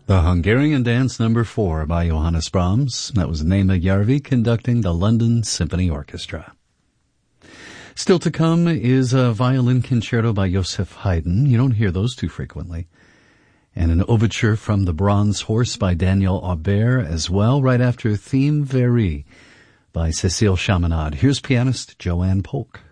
The Hungarian Dance No. 4 by Johannes Brahms. That was Nema Järvi conducting the London Symphony Orchestra. Still to come is a violin concerto by Joseph Haydn. You don't hear those too frequently. And an overture from The Bronze Horse by Daniel Aubert as well, right after Theme Very by Cécile Chaminade. Here's pianist Joanne Polk.